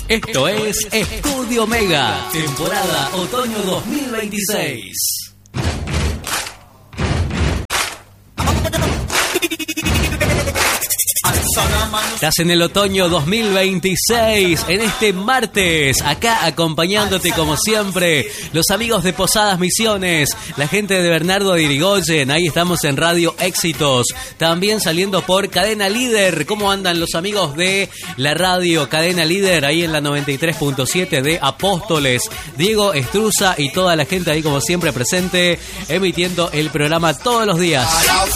Esto es Estudio Mega, temporada otoño 2026. Estás en el otoño 2026, en este martes, acá acompañándote como siempre, los amigos de Posadas Misiones, la gente de Bernardo de Irigoyen, ahí estamos en Radio Éxitos, también saliendo por Cadena Líder. ¿Cómo andan los amigos de la radio Cadena Líder, ahí en la 93.7 de Apóstoles? Diego Estruza y toda la gente ahí como siempre presente, emitiendo el programa todos los días.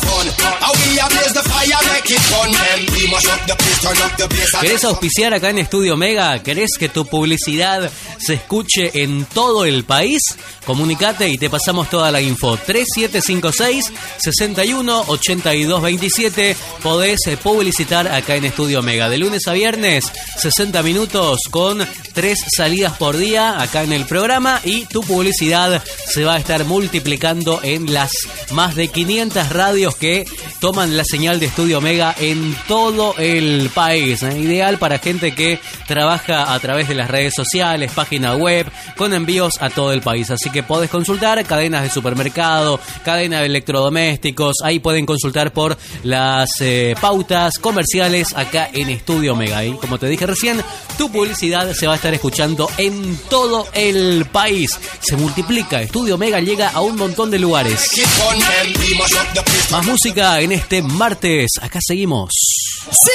¿Querés auspiciar acá en Estudio Mega? ¿Querés que tu publicidad se escuche en todo el país? Comunicate y te pasamos toda la info. 3756-618227. Podés publicitar acá en Estudio Mega. De lunes a viernes, 60 minutos con 3 salidas por día acá en el programa. Y tu publicidad se va a estar multiplicando en las más de 500 radios que toman la señal de Estudio Mega en todo el país. Ideal para gente que trabaja a través de las redes sociales, página web, con envíos a todo el país. Así que podés consultar cadenas de supermercado, cadena de electrodomésticos. Ahí pueden consultar por las pautas comerciales acá en Estudio Mega. Y como te dije recién, tu publicidad se va a estar escuchando en todo el país. Se multiplica. Estudio Mega llega a un montón de lugares. Más música en este martes. Acá seguimos. Sí.